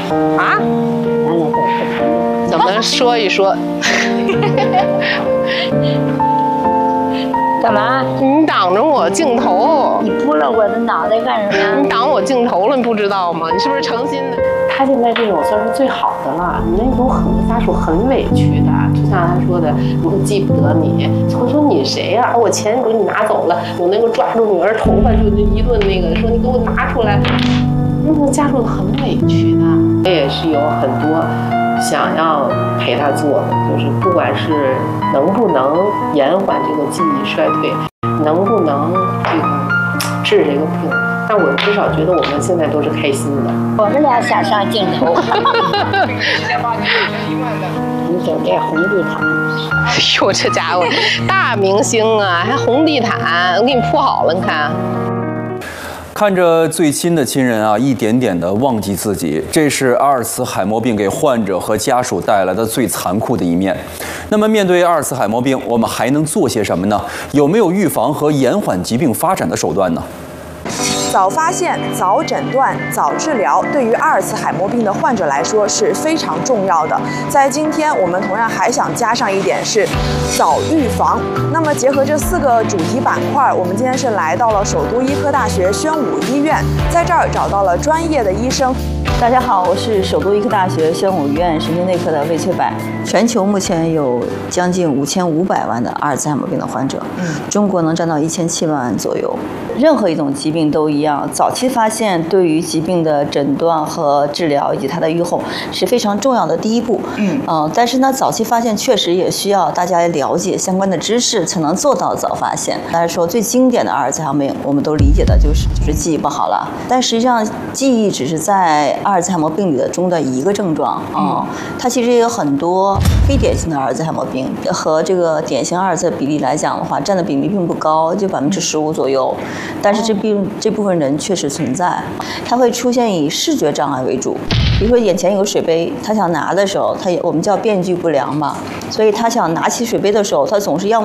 啊？ 咱俩都是朋友。 怎么说一说？ 干嘛？ 你挡着我镜头， 你扑了我的脑袋干什么呀？ 你挡我镜头了，你不知道吗？你是不是诚心的？他现在这种算是最好的了，你那种很家属很委屈的，就像他说的，如果记不得你，我说你谁呀、我钱给你拿走了，我那个抓住女儿头发就一顿那个说你给我拿出来，那个家属很委屈的。我也是有很多想要陪他做的，就是不管是能不能延缓这个记忆衰退，能不能这个治这个病。但我至少觉得我们现在都是开心的。 我们俩想上镜头。你走这红地毯。 哎呦，这家伙大明星啊，还红地毯，我给你铺好了，你看。 看着最亲的亲人啊，一点点的忘记自己，这是阿尔茨海默病给患者和家属带来的最残酷的一面。那么，面对阿尔茨海默病，我们还能做些什么呢？有没有预防和延缓疾病发展的手段呢？ 早发现、早诊断、早治疗，对于阿尔茨海默病的患者来说是非常重要的。在今天，我们同样还想加上一点是早预防。那么，结合这4个主题板块，我们今天是来到了首都医科大学宣武医院，在这儿找到了专业的医生。 大家好，我是首都医科大学宣武医院神经内科的魏翠柏。全球目前有将近5500万的阿尔茨海默病的患者，中国能占到1700万左右。任何一种疾病都一样，早期发现对于疾病的诊断和治疗以及它的预后是非常重要的第一步。但是呢，早期发现确实也需要大家了解相关的知识，才能做到早发现。大家说最经典的阿尔茨海默病，我们都理解的就是记忆不好了，但实际上记忆只是在阿尔茨海默病里中的一个症状它其实也有很多非典型的阿尔茨海默病，和这个典型阿尔茨比例来讲的话，占的比例并不高，就15%左右。但是这部分人确实存在，它会出现以视觉障碍为主。比如说眼前有个水杯，他想拿的时候，我们叫辨距不良嘛，所以他想拿起水杯的时候，他总是要么